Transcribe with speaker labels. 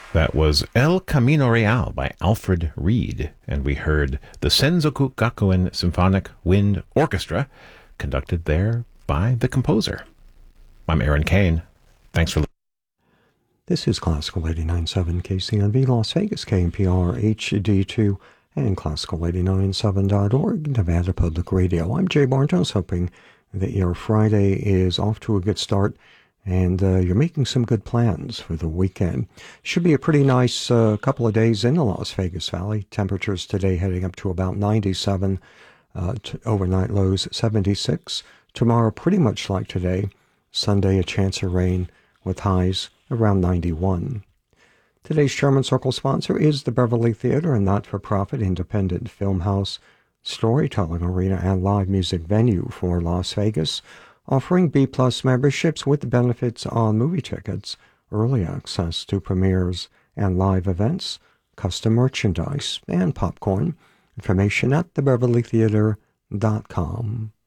Speaker 1: That was El Camino Real by Alfred Reed, and we heard the Senzoku Gakuen Symphonic Wind Orchestra, conducted there by the composer. I'm Aaron Kane. Thanks for listening.
Speaker 2: This is Classical 89.7 KCNV Las Vegas, KNPR HD2, and Classical897.org, Nevada Public Radio. I'm Jay Bartos, hoping that your Friday is off to a good start and you're making some good plans for the weekend. Should be a pretty nice couple of days in the Las Vegas Valley. Temperatures today heading up to about 97, overnight lows 76. Tomorrow pretty much like today. Sunday a chance of rain with highs around 91. Today's Sherman Circle sponsor is the Beverly Theater, a not-for-profit independent film house, storytelling arena, and live music venue for Las Vegas, offering B-Plus memberships with benefits on movie tickets, early access to premieres and live events, custom merchandise, and popcorn. Information at thebeverlytheater.com.